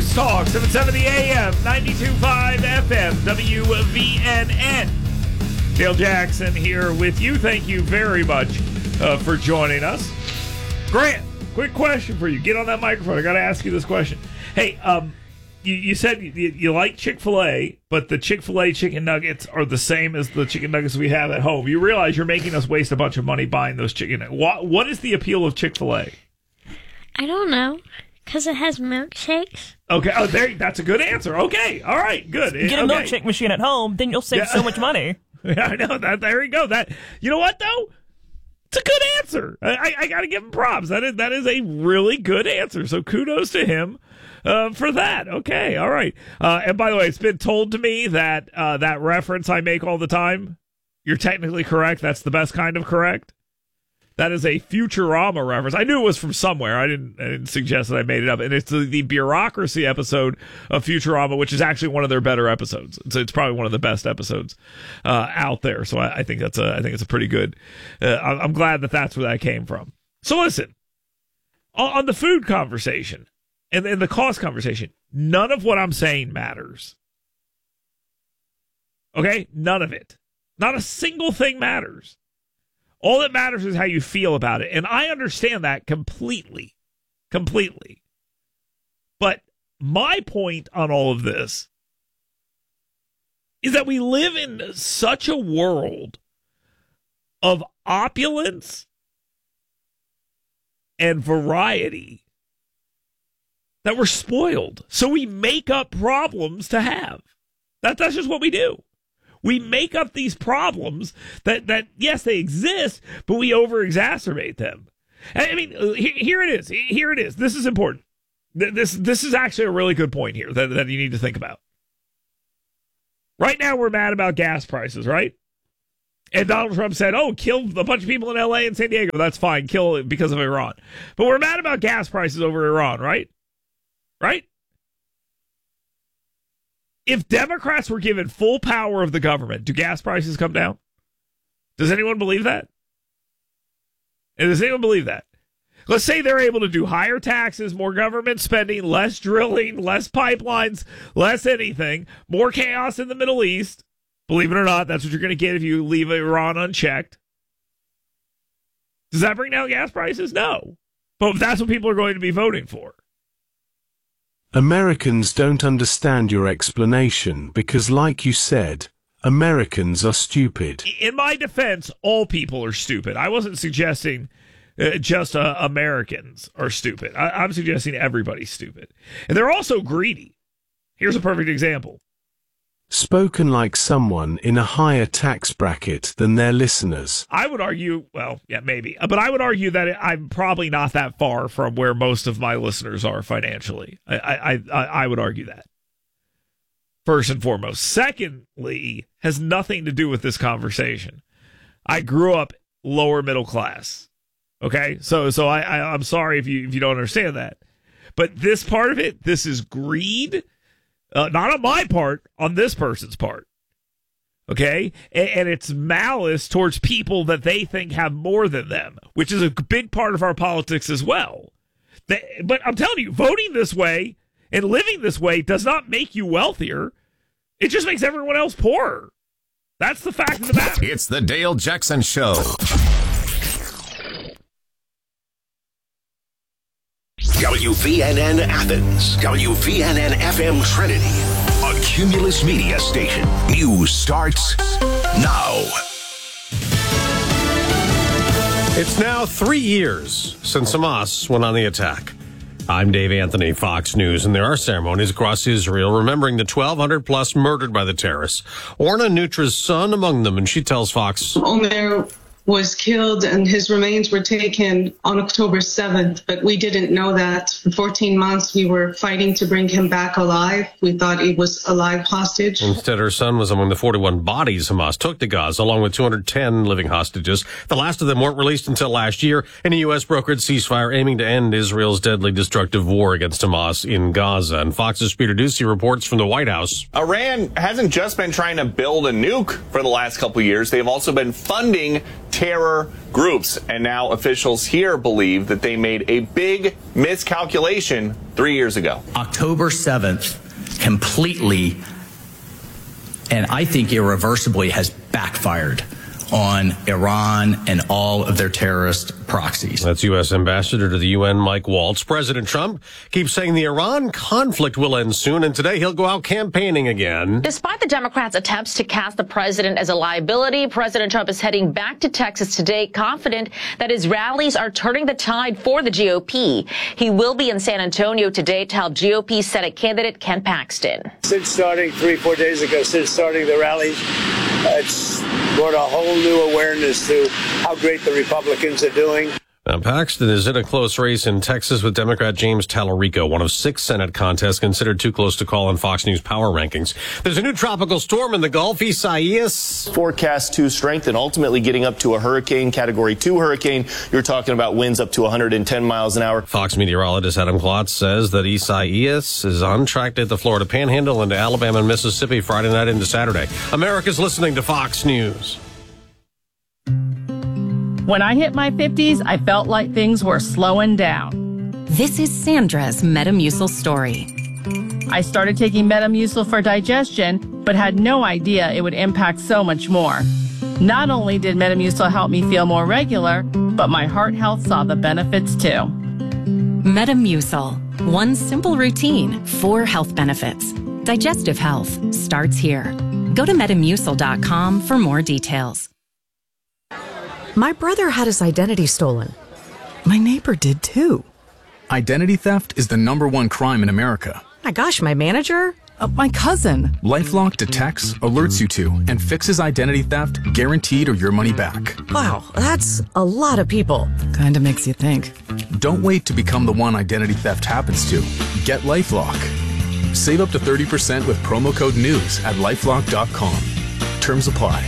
News Talk, 770 AM, 92.5 FM, WVNN. Dale Jackson here with you. Thank you very much for joining us. Grant, quick question for you. Get on that microphone. I got to ask you this question. Hey, you said you like Chick-fil-A, but the Chick-fil-A chicken nuggets are the same as the chicken nuggets we have at home. You realize you're making us waste a bunch of money buying those chicken nuggets. What is the appeal of Chick-fil-A? I don't know. Because it has milkshakes. Okay, that's a good answer. Okay, all right, good. Get a milkshake machine at home, then you'll save so much money. Yeah, I know that. There you go. You know what though? It's a good answer. I got to give him props. That is a really good answer. So kudos to him for that. Okay, all right. And by the way, it's been told to me that that reference I make all the time, you're technically correct. That's the best kind of correct. That is a Futurama reference. I knew it was from somewhere. I didn't suggest that I made it up. And it's the bureaucracy episode of Futurama, which is actually one of their better episodes. It's probably one of the best episodes out there. So I think it's a pretty good. I'm glad that that's where that came from. So listen, on the food conversation and the cost conversation, none of what I'm saying matters. Okay, none of it. Not a single thing matters. All that matters is how you feel about it. And I understand that completely. Completely. But my point on all of this is that we live in such a world of opulence and variety that we're spoiled. So we make up problems to have. That's just what we do. We make up these problems that yes, they exist, but we over-exacerbate them. I mean, here it is. Here it is. This is important. This is actually a really good point here that you need to think about. Right now, we're mad about gas prices, right? And Donald Trump said, kill a bunch of people in L.A. and San Diego. That's fine. Kill it because of Iran. But we're mad about gas prices over Iran, right? Right? If Democrats were given full power of the government, do gas prices come down? Does anyone believe that? And does anyone believe that? Let's say they're able to do higher taxes, more government spending, less drilling, less pipelines, less anything, more chaos in the Middle East. Believe it or not, that's what you're going to get if you leave Iran unchecked. Does that bring down gas prices? No. But that's what people are going to be voting for. Americans don't understand your explanation because, like you said, Americans are stupid. In my defense, all people are stupid. I wasn't suggesting just Americans are stupid. I'm suggesting everybody's stupid. And they're also greedy. Here's a perfect example. Spoken like someone in a higher tax bracket than their listeners. I would argue, well, yeah, maybe. But I would argue that I'm probably not that far from where most of my listeners are financially. I would argue that. First and foremost. Secondly, has nothing to do with this conversation. I grew up lower middle class. Okay? So I'm sorry if you don't understand that. But this part of it, this is greed. Not on my part, on this person's part. Okay? And it's malice towards people that they think have more than them, which is a big part of our politics as well. But I'm telling you, voting this way and living this way does not make you wealthier. It just makes everyone else poorer. That's the fact of the matter. It's the Dale Jackson Show. WVNN Athens, WVNN FM Trinity, a Cumulus Media station. News starts now. It's now 3 years since Hamas went on the attack. I'm Dave Anthony, Fox News, and there are ceremonies across Israel remembering the 1,200 plus murdered by the terrorists. Orna Nutra's son among them, and she tells Fox. Omer was killed and his remains were taken on October 7th, but we didn't know that. For 14 months, we were fighting to bring him back alive. We thought he was a live hostage. Instead, her son was among the 41 bodies Hamas took to Gaza, along with 210 living hostages. The last of them weren't released until last year in a U.S. brokered ceasefire aiming to end Israel's deadly destructive war against Hamas in Gaza. And Fox's Peter Doocy reports from the White House. Iran hasn't just been trying to build a nuke for the last couple years. They've also been funding terror groups. And now officials here believe that they made a big miscalculation 3 years ago. October 7th completely, and I think irreversibly, has backfired on Iran and all of their terrorist proxies. That's U.S. Ambassador to the UN, Mike Waltz. President Trump keeps saying the Iran conflict will end soon, and today he'll go out campaigning again. Despite the Democrats' attempts to cast the president as a liability, President Trump is heading back to Texas today, confident that his rallies are turning the tide for the GOP. He will be in San Antonio today to help GOP Senate candidate Ken Paxton. Since starting 3-4 days ago, since starting the rallies, it's brought a whole new awareness to how great the Republicans are doing. Now, Paxton is in a close race in Texas with Democrat James Tallarico, one of 6 Senate contests considered too close to call in Fox News power rankings. There's a new tropical storm in the Gulf, Isaias. Forecast to strengthen, ultimately getting up to a hurricane, Category 2 hurricane. You're talking about winds up to 110 miles an hour. Fox meteorologist Adam Klotz says that Isaias is on track to hit the Florida Panhandle into Alabama and Mississippi Friday night into Saturday. America's listening to Fox News. When I hit my 50s, I felt like things were slowing down. This is Sandra's Metamucil story. I started taking Metamucil for digestion, but had no idea it would impact so much more. Not only did Metamucil help me feel more regular, but my heart health saw the benefits too. Metamucil. One simple routine, 4 health benefits. Digestive health starts here. Go to Metamucil.com for more details. My brother had his identity stolen. My neighbor did too. Identity theft is the #1 crime in America. My gosh, my manager? My cousin. LifeLock detects, alerts you to, and fixes identity theft, guaranteed or your money back. Wow, that's a lot of people. Kinda makes you think. Don't wait to become the one identity theft happens to. Get LifeLock. Save up to 30% with promo code NEWS at LifeLock.com. Terms apply.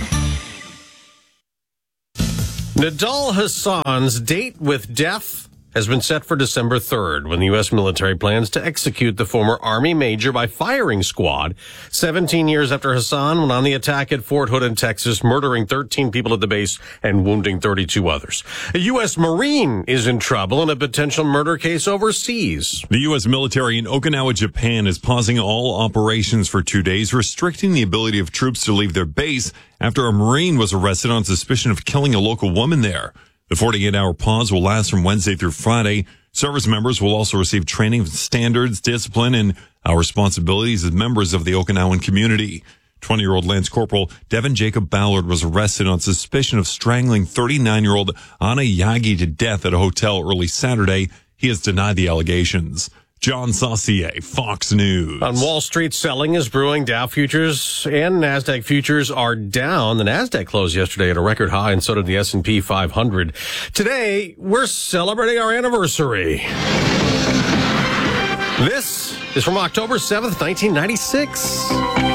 Nidal Hasan's date with death has been set for December 3rd, when the U.S. military plans to execute the former Army major by firing squad 17 years after Hasan went on the attack at Fort Hood in Texas, murdering 13 people at the base and wounding 32 others. A U.S. Marine is in trouble in a potential murder case overseas. The U.S. military in Okinawa, Japan is pausing all operations for 2 days, restricting the ability of troops to leave their base after a Marine was arrested on suspicion of killing a local woman there. The 48-hour pause will last from Wednesday through Friday. Service members will also receive training in standards, discipline, and our responsibilities as members of the Okinawan community. 20-year-old Lance Corporal Devin Jacob Ballard was arrested on suspicion of strangling 39-year-old Anna Yagi to death at a hotel early Saturday. He has denied the allegations. John Saucier, Fox News. On Wall Street, selling is brewing. Dow futures and NASDAQ futures are down. The NASDAQ closed yesterday at a record high, and so did the S&P 500. Today, we're celebrating our anniversary. This is from October 7th, 1996.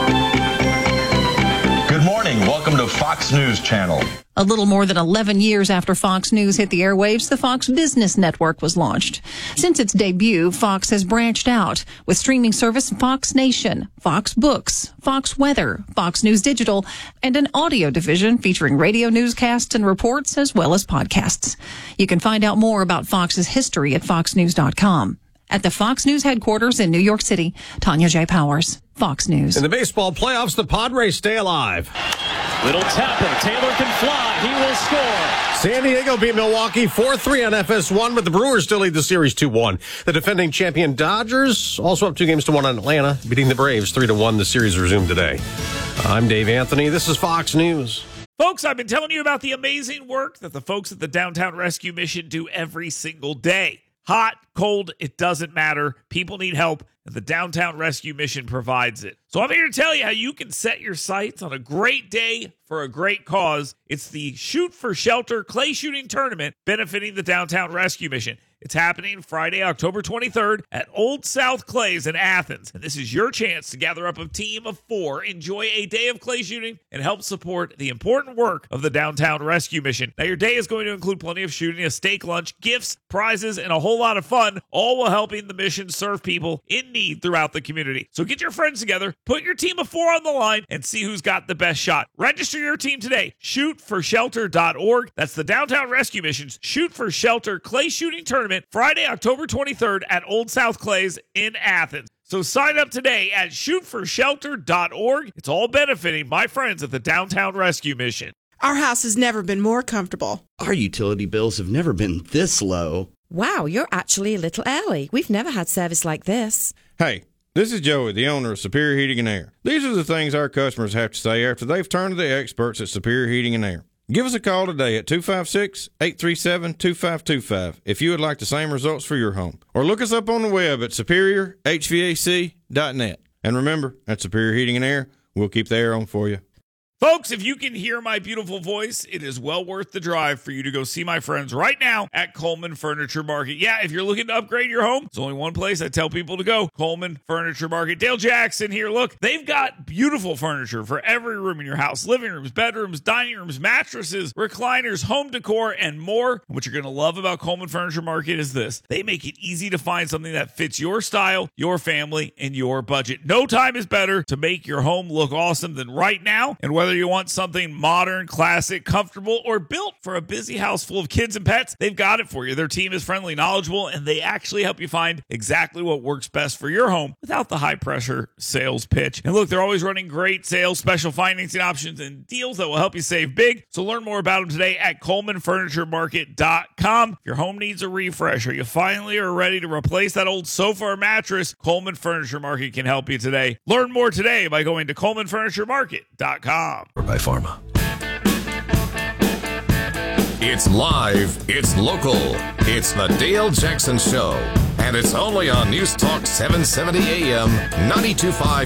Good morning. Welcome to Fox News Channel. A little more than 11 years after Fox News hit the airwaves, the Fox Business Network was launched. Since its debut, Fox has branched out with streaming service Fox Nation, Fox Books, Fox Weather, Fox News Digital, and an audio division featuring radio newscasts and reports as well as podcasts. You can find out more about Fox's history at foxnews.com. At the Fox News headquarters in New York City, Tanya J. Powers, Fox News. In the baseball playoffs, the Padres stay alive. Little tapper. Taylor can fly. He will score. San Diego beat Milwaukee 4-3 on FS1, but the Brewers still lead the series 2-1. The defending champion Dodgers also up 2-1 on Atlanta, beating the Braves 3-1. The series resumed today. I'm Dave Anthony. This is Fox News. Folks, I've been telling you about the amazing work that the folks at the Downtown Rescue Mission do every single day. Hot, cold, it doesn't matter. People need help, and the Downtown Rescue Mission provides it. So I'm here to tell you how you can set your sights on a great day for a great cause. It's the Shoot for Shelter clay shooting tournament benefiting the Downtown Rescue Mission. It's happening Friday, October 23rd at Old South Clays in Athens. And this is your chance to gather up a team of 4, enjoy a day of clay shooting, and help support the important work of the Downtown Rescue Mission. Now, your day is going to include plenty of shooting, a steak lunch, gifts, prizes, and a whole lot of fun, all while helping the mission serve people in need throughout the community. So get your friends together, Put your team of 4 on the line and see who's got the best shot. Register your team today. ShootForShelter.org. That's the Downtown Rescue Mission's Shoot for Shelter Clay Shooting Tournament, Friday, October 23rd at Old South Clays in Athens. So sign up today at ShootForShelter.org. It's all benefiting my friends at the Downtown Rescue Mission. Our house has never been more comfortable. Our utility bills have never been this low. Wow, you're actually a little early. We've never had service like this. Hey, this is Joey, the owner of Superior Heating and Air. These are the things our customers have to say after they've turned to the experts at Superior Heating and Air. Give us a call today at 256-837-2525 if you would like the same results for your home. Or look us up on the web at superiorhvac.net. And remember, at Superior Heating and Air, we'll keep the air on for you. Folks, if you can hear my beautiful voice, it is well worth the drive for you to go see my friends right now at Coleman Furniture Market. Yeah, if you're looking to upgrade your home, there's only one place I tell people to go, Coleman Furniture Market. Dale Jackson here. Look, they've got beautiful furniture for every room in your house. Living rooms, bedrooms, dining rooms, mattresses, recliners, home decor, and more. And what you're going to love about Coleman Furniture Market is this. They make it easy to find something that fits your style, your family, and your budget. No time is better to make your home look awesome than right now. And whether you want something modern, classic, comfortable, or built for a busy house full of kids and pets, they've got it for you. Their team is friendly, knowledgeable, and they actually help you find exactly what works best for your home without the high-pressure sales pitch. And look, they're always running great sales, special financing options, and deals that will help you save big. So learn more about them today at ColemanFurnitureMarket.com. If your home needs a refresh or you finally are ready to replace that old sofa or mattress, Coleman Furniture Market can help you today. Learn more today by going to ColemanFurnitureMarket.com. By Pharma. It's live, it's local, it's the Dale Jackson Show, and it's only on News Talk 770 AM, 92.5